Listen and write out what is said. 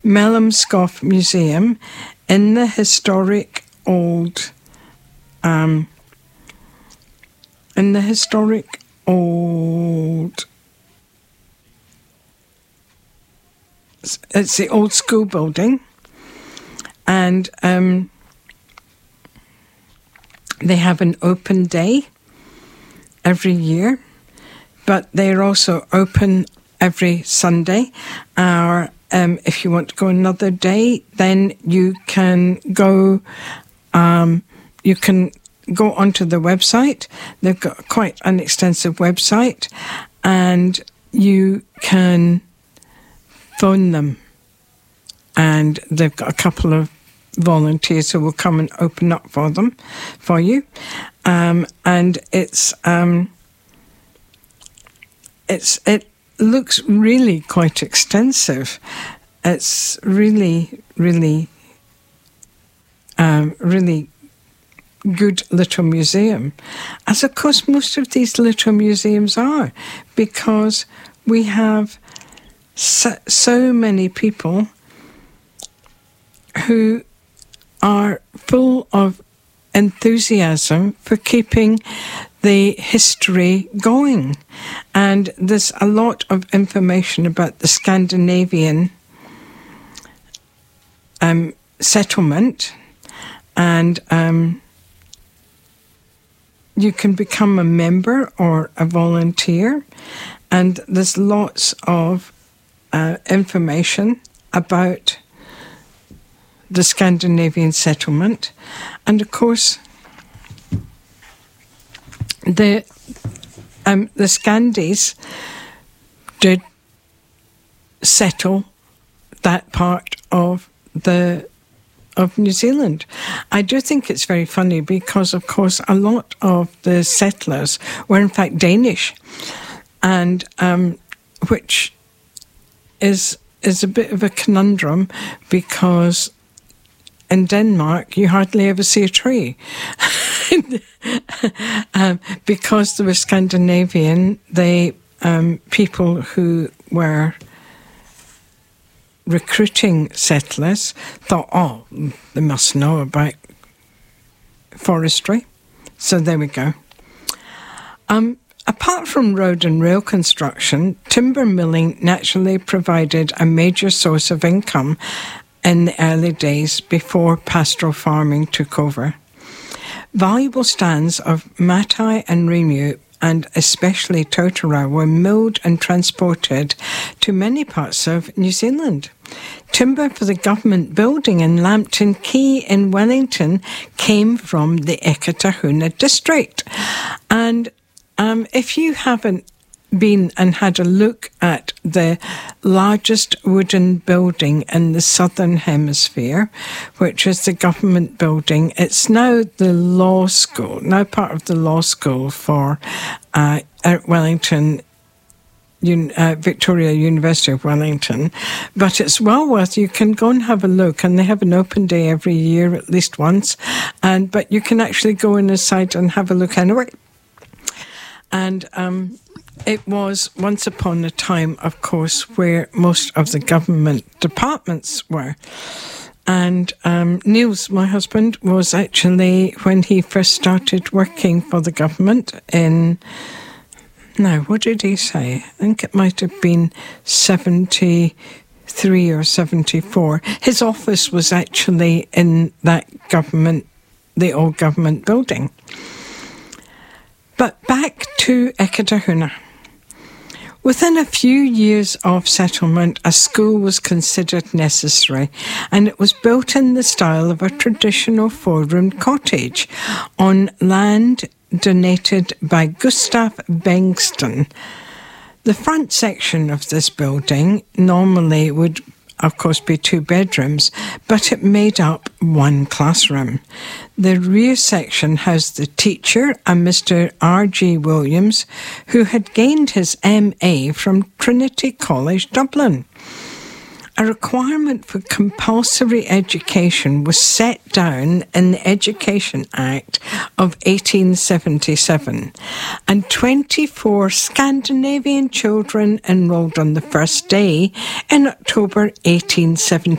Mellamscough Museum in the historic old it's the old school building, and they have an open day every year, but they're also open every Sunday. Or if you want to go another day, then you can go. You can go onto the website. They've got quite an extensive website, and you can phone them. And they've got a couple of volunteers who will come and open up for you. And it looks really quite extensive. It's really, really, really good little museum, as of course most of these little museums are, because we have so many people who are full of enthusiasm for keeping the history going. And there's a lot of information about the Scandinavian settlement, and you can become a member or a volunteer, and there's lots of information about the Scandinavian settlement. And of course, the Scandis did settle that part of New Zealand. I do think it's very funny because, of course, a lot of the settlers were in fact Danish, and which is a bit of a conundrum, because in Denmark you hardly ever see a tree. Because they were Scandinavian, they people who were recruiting settlers thought, oh, they must know about forestry. So there we go. Apart from road and rail construction, timber milling naturally provided a major source of income in the early days before pastoral farming took over. Valuable stands of Matai and Rimu, and especially Totara, were milled and transported to many parts of New Zealand. Timber for the government building in Lambton Quay in Wellington came from the Eketahuna district. And if you haven't been and had a look at the largest wooden building in the southern hemisphere, which is the government building, it's now the law school, now part of the law school for Wellington, Victoria University of Wellington. But it's well worth, you can go and have a look, and they have an open day every year at least once, but you can actually go inside and have a look anyway. And it was once upon a time, of course, where most of the government departments were. And Niels, my husband, was actually, when he first started working for the government now, what did he say? I think it might have been 73 or 74. His office was actually in that government, the old government building. But back to Eketahuna. Within a few years of settlement, a school was considered necessary, and it was built in the style of a traditional four-roomed cottage on land donated by Gustav Bengston. The front section of this building normally would, of course, be 2 bedrooms, but it made up 1 classroom. The rear section housed the teacher, a Mr. R.G. Williams, who had gained his M.A. from Trinity College, Dublin. A requirement for compulsory education was set down in the Education Act of 1877, and 24 Scandinavian children enrolled on the first day in October 1877.